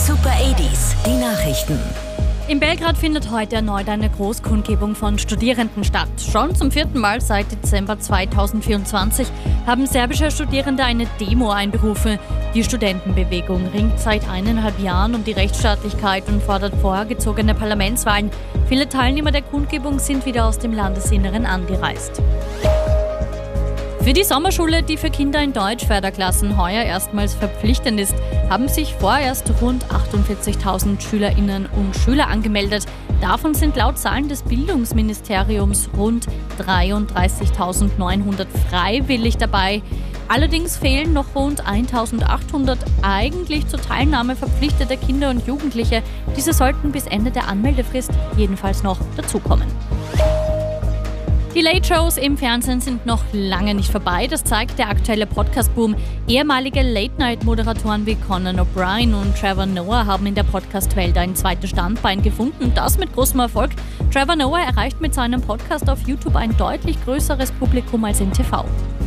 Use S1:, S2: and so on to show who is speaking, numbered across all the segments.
S1: Super 80s, die Nachrichten.
S2: In Belgrad findet heute erneut eine Großkundgebung von Studierenden statt. Schon zum 4. Mal seit Dezember 2024 haben serbische Studierende eine Demo einberufen. Die Studentenbewegung ringt seit 1,5 Jahren um die Rechtsstaatlichkeit und fordert vorgezogene Parlamentswahlen. Viele Teilnehmer der Kundgebung sind wieder aus dem Landesinneren angereist. Für die Sommerschule, die für Kinder in Deutsch-Förderklassen heuer erstmals verpflichtend ist, haben sich vorerst rund 48.000 Schülerinnen und Schüler angemeldet. Davon sind laut Zahlen des Bildungsministeriums rund 33.900 freiwillig dabei. Allerdings fehlen noch rund 1.800 eigentlich zur Teilnahme verpflichtete Kinder und Jugendliche. Diese sollten bis Ende der Anmeldefrist jedenfalls noch dazukommen. Die Late-Shows im Fernsehen sind noch lange nicht vorbei, das zeigt der aktuelle Podcast-Boom. Ehemalige Late-Night-Moderatoren wie Conan O'Brien und Trevor Noah haben in der Podcast-Welt ein zweites Standbein gefunden, das mit großem Erfolg. Trevor Noah erreicht mit seinem Podcast auf YouTube ein deutlich größeres Publikum als im TV.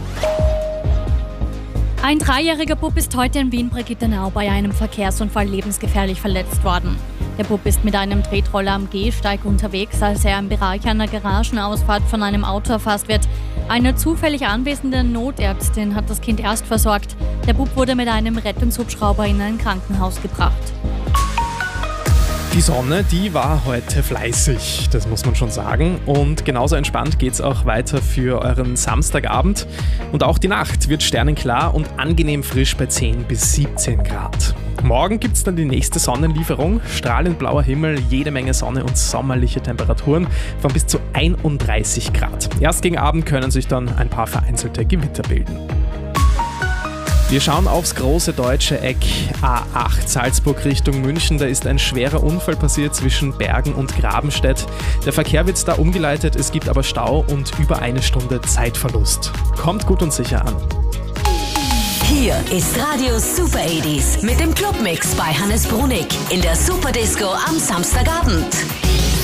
S2: Ein 3-jähriger Bub ist heute in Wien-Brigittenau bei einem Verkehrsunfall lebensgefährlich verletzt worden. Der Bub ist mit einem Tretroller am Gehsteig unterwegs, als er im Bereich einer Garagenausfahrt von einem Auto erfasst wird. Eine zufällig anwesende Notärztin hat das Kind erst versorgt. Der Bub wurde mit einem Rettungshubschrauber in ein Krankenhaus gebracht.
S3: Die Sonne, die war heute fleißig, das muss man schon sagen. Und genauso entspannt geht es auch weiter für euren Samstagabend. Und auch die Nacht wird sternenklar und angenehm frisch bei 10 bis 17 Grad. Morgen gibt es dann die nächste Sonnenlieferung. Strahlend blauer Himmel, jede Menge Sonne und sommerliche Temperaturen von bis zu 31 Grad. Erst gegen Abend können sich dann ein paar vereinzelte Gewitter bilden. Wir schauen aufs große deutsche Eck A8 Salzburg Richtung München. Da ist ein schwerer Unfall passiert zwischen Bergen und Grabenstedt. Der Verkehr wird da umgeleitet, es gibt aber Stau und über 1 Stunde Zeitverlust. Kommt gut und sicher an.
S1: Hier ist Radio Super 80s mit dem Clubmix bei Hannes Brunig in der Superdisco am Samstagabend.